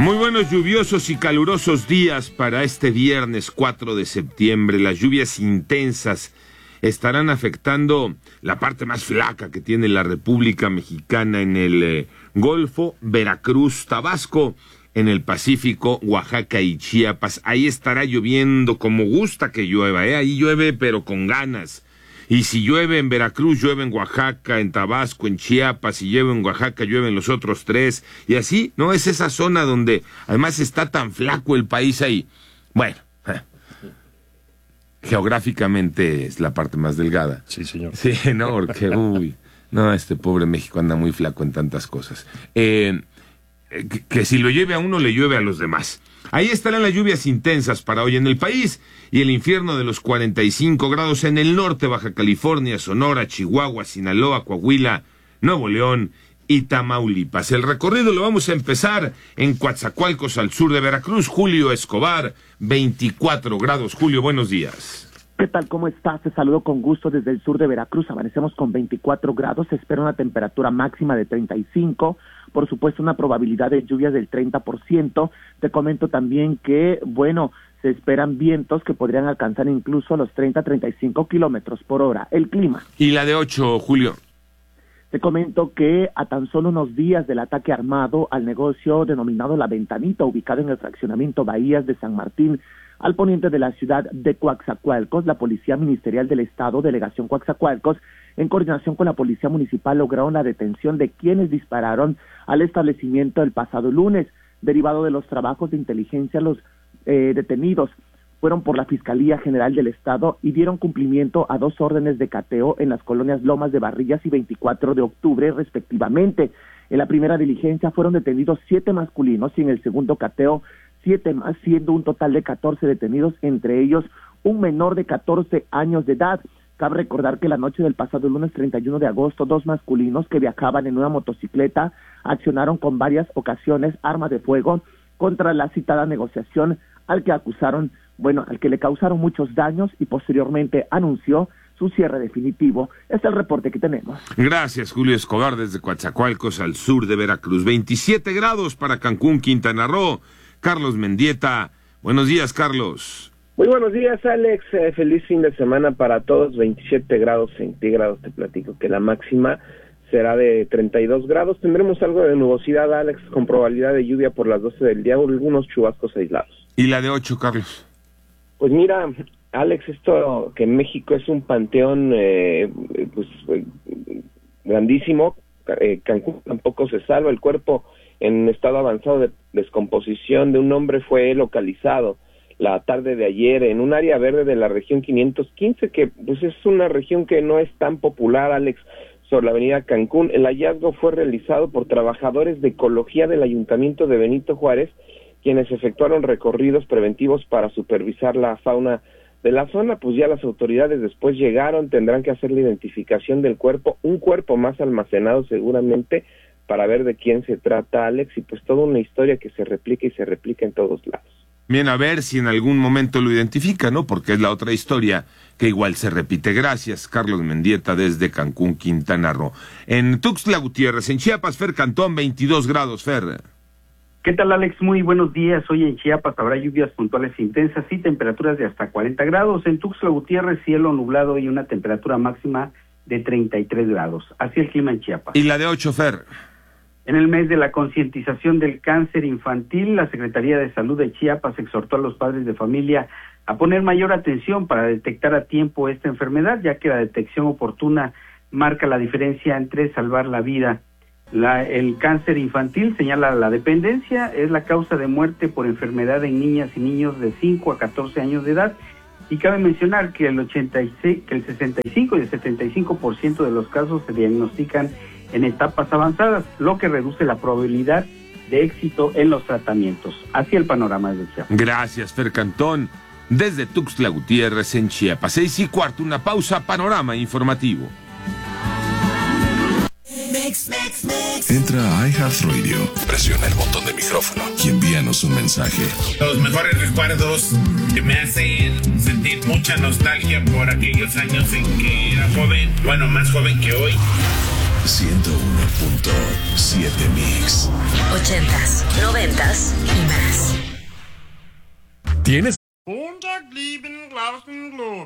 Muy buenos, lluviosos y calurosos días para este viernes 4 de septiembre. Las lluvias intensas estarán afectando la parte más flaca que tiene la República Mexicana en el Golfo, Veracruz, Tabasco, en el Pacífico, Oaxaca y Chiapas. Ahí estará lloviendo como gusta que llueva, ahí llueve pero con ganas. Y si llueve en Veracruz, llueve en Oaxaca, en Tabasco, en Chiapas, si llueve en Oaxaca, llueve en los otros tres, y así, ¿no? Es esa zona donde además está tan flaco el país ahí. Bueno, geográficamente es la parte más delgada. Sí, señor. Sí, no, porque, no, este pobre México anda muy flaco en tantas cosas. Que si lo llueve a uno, le llueve a los demás. Ahí estarán las lluvias intensas para hoy en el país y el infierno de los 45 grados en el norte, Baja California, Sonora, Chihuahua, Sinaloa, Coahuila, Nuevo León y Tamaulipas. El recorrido lo vamos a empezar en Coatzacoalcos, al sur de Veracruz. Julio Escobar, 24 grados. Julio, buenos días. ¿Qué tal? ¿Cómo estás? Te saludo con gusto desde el sur de Veracruz. Amanecemos con 24 grados. Se espera una temperatura máxima de 35. Por supuesto, una probabilidad de lluvias del 30%. Te comento también que, se esperan vientos que podrían alcanzar incluso los 30-35 kilómetros por hora. El clima. ¿Y la de 8, Julio? Te comento que a tan solo unos días del ataque armado al negocio denominado La Ventanita, ubicado en el fraccionamiento Bahías de San Martín, al poniente de la ciudad de Coatzacoalcos, la Policía Ministerial del Estado, Delegación Coatzacoalcos, en coordinación con la Policía Municipal, lograron la detención de quienes dispararon al establecimiento el pasado lunes. Derivado de los trabajos de inteligencia, los detenidos fueron por la Fiscalía General del Estado y dieron cumplimiento a 2 órdenes de cateo en las colonias Lomas de Barrillas y 24 de octubre, respectivamente. En la primera diligencia fueron detenidos 7 masculinos y en el segundo cateo 7 más, siendo un total de 14 detenidos, entre ellos un menor de 14 años de edad. Cabe recordar que la noche del pasado lunes 31 de agosto, 2 masculinos que viajaban en una motocicleta accionaron con varias ocasiones armas de fuego contra la citada negociación, al que le causaron muchos daños y posteriormente anunció su cierre definitivo. Este es el reporte que tenemos. Gracias, Julio Escobar, desde Coatzacoalcos, al sur de Veracruz. 27 grados para Cancún, Quintana Roo. Carlos Mendieta. Buenos días, Carlos. Muy buenos días, Alex. Feliz fin de semana para todos. 27 grados centígrados. Te platico que la máxima será de 32 grados. Tendremos algo de nubosidad, Alex, con probabilidad de lluvia por las 12 del día, algunos chubascos aislados. ¿Y la de 8, Carlos? Pues mira, Alex, esto que México es un panteón grandísimo. Cancún tampoco se salva. El cuerpo en estado avanzado de descomposición de un hombre fue localizado la tarde de ayer en un área verde de la región 515, que pues es una región que no es tan popular, Alex, sobre la avenida Cancún. El hallazgo fue realizado por trabajadores de ecología del Ayuntamiento de Benito Juárez, quienes efectuaron recorridos preventivos para supervisar la fauna de la zona. Pues ya las autoridades después llegaron, tendrán que hacer la identificación del cuerpo, un cuerpo más almacenado seguramente, para ver de quién se trata, Alex, y pues toda una historia que se replica y se replica en todos lados. Bien, a ver si en algún momento lo identifica, ¿no? Porque es la otra historia que igual se repite. Gracias, Carlos Mendieta, desde Cancún, Quintana Roo. En Tuxtla Gutiérrez, en Chiapas, Fer Cantón, 22 grados, Fer. ¿Qué tal, Alex? Muy buenos días. Hoy en Chiapas habrá lluvias puntuales intensas y temperaturas de hasta 40 grados. En Tuxtla Gutiérrez, cielo nublado y una temperatura máxima de 33 grados. Así el clima en Chiapas. ¿Y la de 8, Fer? En el mes de la concientización del cáncer infantil, la Secretaría de Salud de Chiapas exhortó a los padres de familia a poner mayor atención para detectar a tiempo esta enfermedad, ya que la detección oportuna marca la diferencia entre salvar la vida. El cáncer infantil, señala la dependencia, es la causa de muerte por enfermedad en niñas y niños de 5 a 14 años de edad, y cabe mencionar que el 65 y el 75% de los casos se diagnostican en etapas avanzadas, lo que reduce la probabilidad de éxito en los tratamientos. Así el panorama de Chiapas. Gracias, Fer Cantón, desde Tuxtla Gutiérrez, en Chiapas. 6:15, una pausa, panorama informativo. Entra a iHeartRadio, presiona el botón de micrófono y envíanos un mensaje. Los mejores recuerdos que me hacen sentir mucha nostalgia por aquellos años en que era joven, bueno, más joven que hoy. 101.7 Mix. 80s, 90s y más. ¿Tienes?